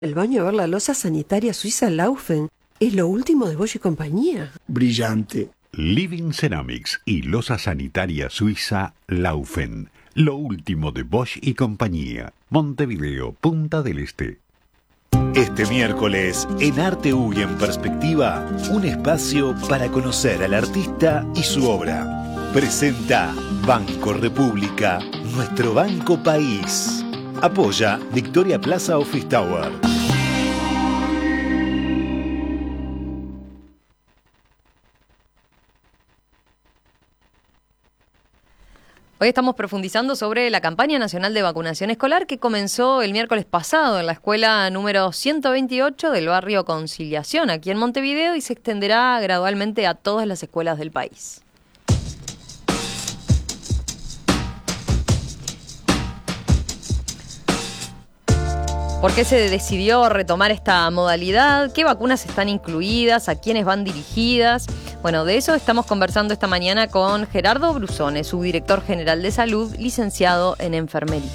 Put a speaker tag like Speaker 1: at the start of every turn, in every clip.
Speaker 1: El baño a ver la loza sanitaria suiza Laufen. Es lo último de Bosch y compañía.
Speaker 2: Brillante.
Speaker 3: Living Ceramics y loza sanitaria suiza Laufen. Lo último de Bosch y compañía. Montevideo, Punta del Este.
Speaker 4: Este miércoles, en Arte U y en Perspectiva, un espacio para conocer al artista y su obra. Presenta Banco República, nuestro banco país. Apoya Victoria Plaza Office Tower.
Speaker 5: Hoy estamos profundizando sobre la campaña nacional de vacunación escolar que comenzó el miércoles pasado en la escuela número 128 del barrio Conciliación, aquí en Montevideo, y se extenderá gradualmente a todas las escuelas del país. ¿Por qué se decidió retomar esta modalidad? ¿Qué vacunas están incluidas? ¿A quiénes van dirigidas? Bueno, de eso estamos conversando esta mañana con Gerardo Brusone, subdirector general de salud, licenciado en enfermería.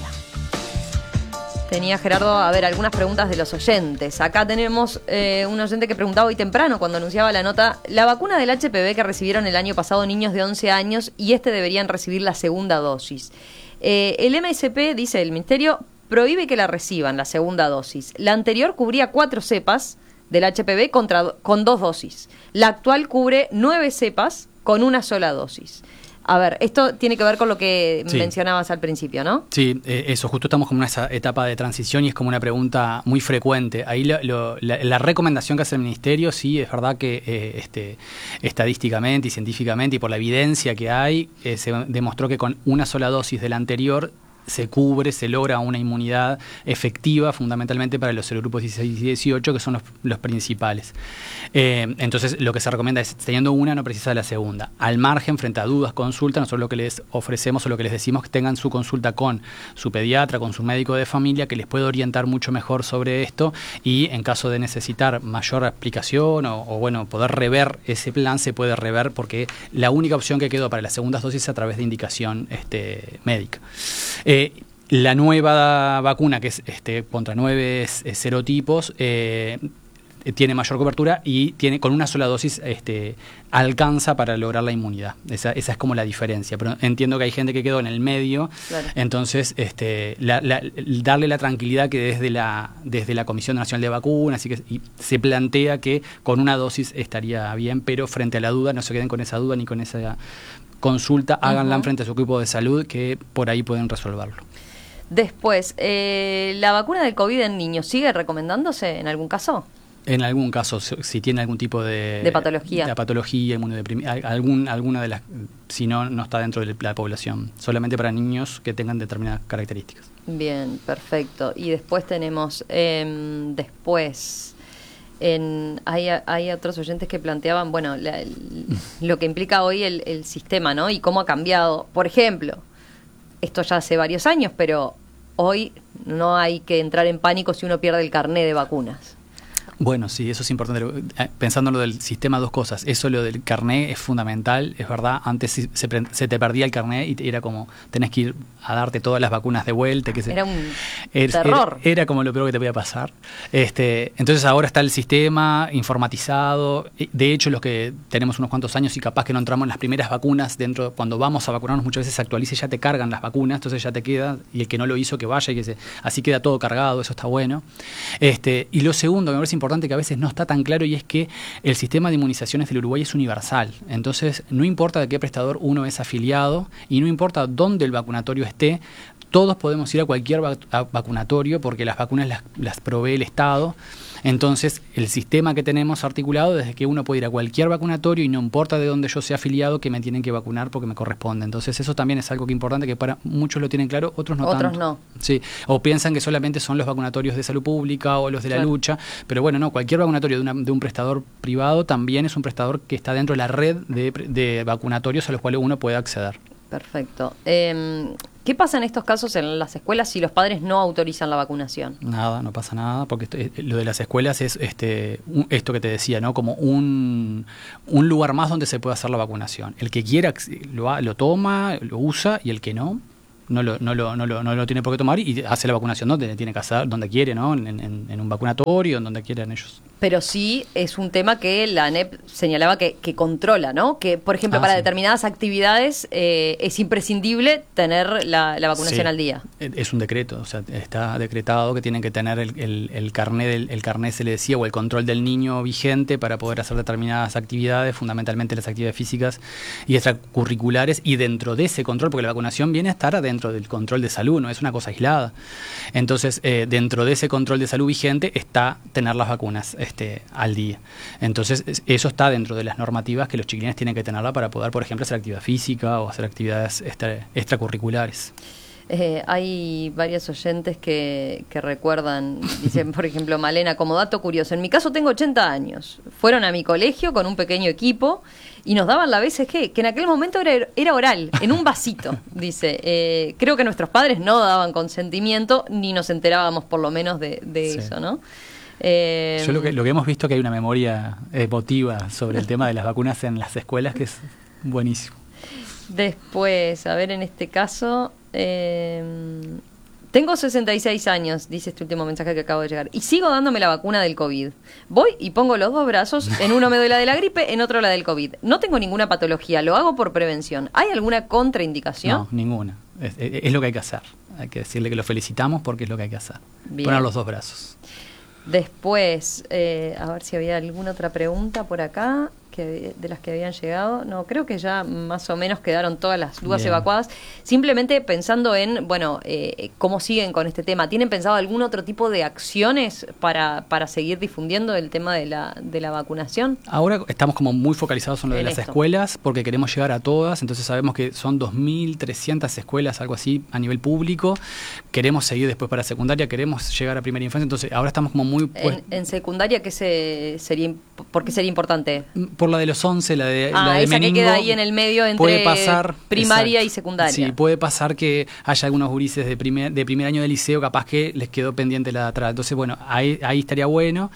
Speaker 5: Tenía, Gerardo, algunas preguntas de los oyentes. Acá tenemos un oyente que preguntaba hoy temprano, cuando anunciaba la nota, la vacuna del HPV que recibieron el año pasado niños de 11 años y deberían recibir la segunda dosis. El MSP, dice el Ministerio, prohíbe que la reciban, la segunda dosis. La anterior cubría 4 cepas del HPV con 2 dosis. La actual cubre 9 cepas con una sola dosis. A ver, esto tiene que ver con lo que mencionabas al principio, ¿no? Sí, eso, justo estamos como en esa etapa de transición y es como una pregunta muy frecuente. Ahí la recomendación que hace el Ministerio, sí, es verdad que estadísticamente y científicamente y por la evidencia que hay, se demostró que con una sola dosis de la anterior se logra una inmunidad efectiva fundamentalmente para los serogrupos 16 y 18, que son los principales. Entonces, lo que se recomienda es, teniendo una, no precisa de la segunda. Al margen, frente a dudas, consulta, nosotros lo que les ofrecemos o lo que les decimos es que tengan su consulta con su pediatra, con su médico de familia, que les puede orientar mucho mejor sobre esto y en caso de necesitar mayor explicación o poder rever ese plan, se puede rever porque la única opción que quedó para las segundas dosis es a través de indicación médica. La nueva vacuna, que es contra 9 serotipos, tiene mayor cobertura y con una sola dosis alcanza para lograr la inmunidad. Esa es como la diferencia. Pero entiendo que hay gente que quedó en el medio, claro. Entonces darle la tranquilidad que desde la Comisión Nacional de Vacunas y se plantea que con una dosis estaría bien, pero frente a la duda, no se queden con esa duda ni con esa consulta, háganla frente a su equipo de salud que por ahí pueden resolverlo. Después, ¿la vacuna del COVID en niños sigue recomendándose en algún caso? En algún caso, si tiene algún tipo de patología. De patología, inmunodeprimido, alguna de las, si no está dentro de la población, solamente para niños que tengan determinadas características. Bien, perfecto. Y después tenemos, hay otros oyentes que planteaban, lo que implica hoy el sistema, ¿no? Y cómo ha cambiado. Por ejemplo, esto ya hace varios años, pero hoy no hay que entrar en pánico si uno pierde el carné de vacunas. Bueno, sí, eso es importante. Pensando en lo del sistema, 2 cosas. Eso, lo del carné, es fundamental, es verdad. Antes se te perdía el carné y era como, tenés que ir a darte todas las vacunas de vuelta. Era un terror. Era como lo peor que te podía pasar. Entonces ahora está el sistema informatizado. De hecho, los que tenemos unos cuantos años y capaz que no entramos en las primeras vacunas, cuando vamos a vacunarnos muchas veces se actualiza y ya te cargan las vacunas, entonces ya te queda, y el que no lo hizo que vaya, así queda todo cargado, eso está bueno. Y lo segundo, que me parece importante, que a veces no está tan claro, y es que el sistema de inmunizaciones del Uruguay es universal. Entonces, no importa de qué prestador uno es afiliado y no importa dónde el vacunatorio esté, todos podemos ir a cualquier vacunatorio porque las vacunas las provee el Estado. Entonces, el sistema que tenemos articulado desde que uno puede ir a cualquier vacunatorio y no importa de dónde yo sea afiliado, que me tienen que vacunar porque me corresponde. Entonces, eso también es algo que importante, que para muchos lo tienen claro, otros no tanto. Otros no. Sí, o piensan que solamente son los vacunatorios de salud pública o los de la lucha, pero bueno, no, cualquier vacunatorio de un prestador privado también es un prestador que está dentro de la red de vacunatorios a los cuales uno puede acceder. Perfecto. ¿Qué pasa en estos casos en las escuelas si los padres no autorizan la vacunación? Nada, no pasa nada, porque lo de las escuelas es esto que te decía, ¿no? Como un lugar más donde se puede hacer la vacunación. El que quiera lo toma, lo usa, y el que no,
Speaker 2: no lo tiene por qué tomar y hace la vacunación donde tiene que hacer, donde quiere, ¿no? En un vacunatorio, en donde quieran ellos.
Speaker 5: Pero sí es un tema que la ANEP señalaba que controla, ¿no? Que, por ejemplo, para determinadas actividades es imprescindible tener la vacunación al día.
Speaker 2: Es un decreto, o sea, está decretado que tienen que tener el carnet se le decía, o el control del niño vigente para poder hacer determinadas actividades, fundamentalmente las actividades físicas y extracurriculares, y dentro de ese control, porque la vacunación viene a estar adentro del control de salud, no es una cosa aislada. Entonces, dentro de ese control de salud vigente está tener las vacunas al día. Entonces, eso está dentro de las normativas que los chiquilines tienen que tenerla para poder, por ejemplo, hacer actividad física o hacer actividades extracurriculares.
Speaker 5: Hay varios oyentes que recuerdan, dicen, por ejemplo, Malena, como dato curioso, en mi caso tengo 80 años, fueron a mi colegio con un pequeño equipo y nos daban la BCG, que en aquel momento era oral, en un vasito, dice. Creo que nuestros padres no daban consentimiento, ni nos enterábamos por lo menos de eso, ¿no?
Speaker 2: Yo lo que hemos visto que hay una memoria emotiva sobre el tema de las vacunas en las escuelas que es buenísimo.
Speaker 5: Después, a ver, en este caso, tengo 66 años, dice este último mensaje que acabo de llegar, y sigo dándome la vacuna del COVID. Voy y pongo los dos brazos, en uno me doy la de la gripe, en otro la del COVID. No tengo ninguna patología, lo hago por prevención. ¿Hay alguna contraindicación?
Speaker 2: No, ninguna. Es lo que hay que hacer. Hay que decirle que lo felicitamos porque es lo que hay que hacer. Bien. Poner los dos brazos.
Speaker 5: Después, a ver si había alguna otra pregunta por acá de las que habían llegado. No, creo que ya más o menos quedaron todas las dudas evacuadas. Simplemente pensando en, cómo siguen con este tema. ¿Tienen pensado algún otro tipo de acciones para seguir difundiendo el tema de la vacunación?
Speaker 2: Ahora estamos como muy focalizados en lo de las escuelas, porque queremos llegar a todas. Entonces sabemos que son 2.300 escuelas, algo así, a nivel público. Queremos seguir después para secundaria, queremos llegar a primera infancia. Entonces ahora estamos como muy...
Speaker 5: ¿En secundaria por qué sería importante?
Speaker 2: Por la de los 11, la de
Speaker 5: esa
Speaker 2: meningo,
Speaker 5: que queda ahí en el medio entre primaria y secundaria.
Speaker 2: Sí, puede pasar que haya algunos gurises de primer año de liceo, capaz que les quedó pendiente la de atrás. Entonces, bueno, ahí estaría bueno.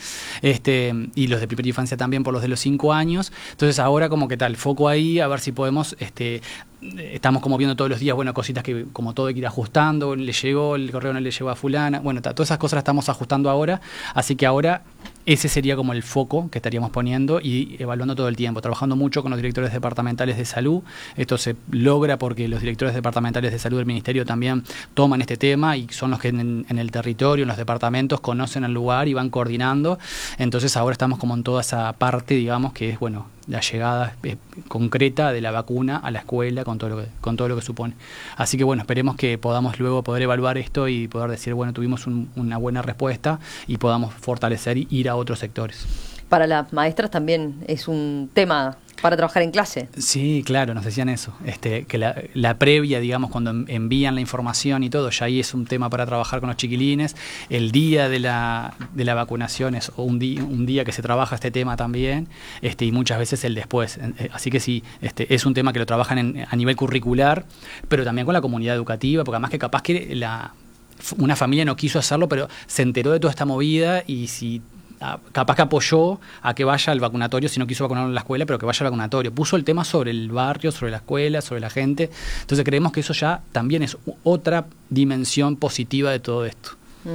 Speaker 2: Y los de primera infancia también por los de los 5 años. Entonces, ahora como que tal, foco ahí, a ver si podemos... estamos como viendo todos los días, cositas que como todo hay que ir ajustando, le llegó, el correo no le llegó a fulana, todas esas cosas las estamos ajustando ahora, así que ahora ese sería como el foco que estaríamos poniendo y evaluando todo el tiempo, trabajando mucho con los directores departamentales de salud. Esto se logra porque los directores departamentales de salud del Ministerio también toman este tema y son los que en el territorio, en los departamentos, conocen el lugar y van coordinando. Entonces ahora estamos como en toda esa parte, digamos, que es, la llegada concreta de la vacuna a la escuela con todo lo que supone. Así que esperemos que podamos luego poder evaluar esto y poder decir, tuvimos una buena respuesta y podamos fortalecer y ir a otros sectores.
Speaker 5: Para las maestras también es un tema para trabajar en clase.
Speaker 2: Sí, claro, nos decían eso, que la previa, digamos, cuando envían la información y todo, ya ahí es un tema para trabajar con los chiquilines. El día de la vacunación es un día que se trabaja este tema también, y muchas veces el después. Así que sí, es un tema que lo trabajan a nivel curricular, pero también con la comunidad educativa, porque además que capaz que una familia no quiso hacerlo, pero se enteró de toda esta movida y si... capaz que apoyó a que vaya al vacunatorio, si no quiso vacunarlo en la escuela, pero que vaya al vacunatorio. Puso el tema sobre el barrio, sobre la escuela, sobre la gente. Entonces creemos que eso ya también es otra dimensión positiva de todo esto.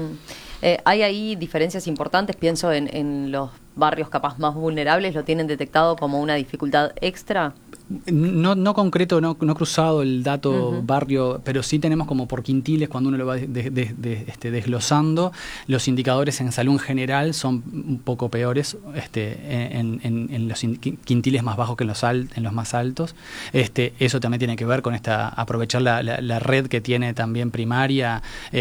Speaker 5: Hay ahí diferencias importantes, pienso en los barrios capaz más vulnerables, ¿lo tienen detectado como una dificultad extra?
Speaker 2: No concreto, no cruzado el dato barrio, pero sí tenemos como por quintiles, cuando uno lo va desglosando, los indicadores en salud en general son un poco peores en los quintiles más bajos que en los más altos. Eso también tiene que ver con aprovechar la red que tiene también primaria.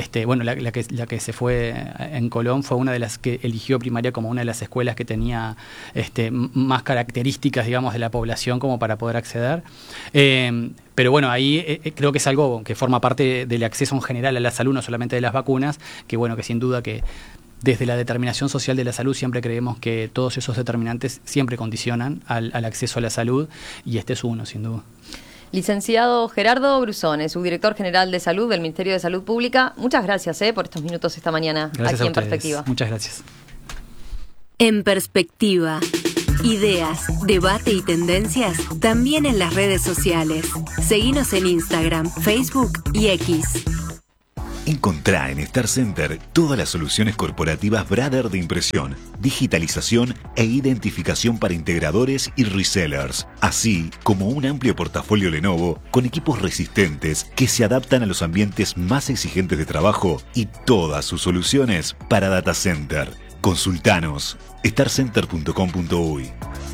Speaker 2: La que se fue en Colón fue una de las que eligió primaria como una de las escuelas que tenía más características, digamos, de la población como para poder acceder. Pero ahí creo que es algo que forma parte del acceso en general a la salud, no solamente de las vacunas, que sin duda que desde la determinación social de la salud siempre creemos que todos esos determinantes siempre condicionan al acceso a la salud, y este es uno, sin duda.
Speaker 5: Licenciado Gerardo Brusone, subdirector general de salud del Ministerio de Salud Pública, muchas gracias por estos minutos esta mañana.
Speaker 2: Gracias
Speaker 5: aquí
Speaker 2: a
Speaker 5: en
Speaker 2: ustedes.
Speaker 5: Perspectiva.
Speaker 2: Muchas gracias.
Speaker 6: En Perspectiva. Ideas, debate y tendencias también en las redes sociales. Seguinos en Instagram, Facebook y X.
Speaker 4: Encontrá en Star Center todas las soluciones corporativas Brother de impresión, digitalización e identificación para integradores y resellers, así como un amplio portafolio Lenovo con equipos resistentes que se adaptan a los ambientes más exigentes de trabajo y todas sus soluciones para data center. Consultanos starcenter.com.uy.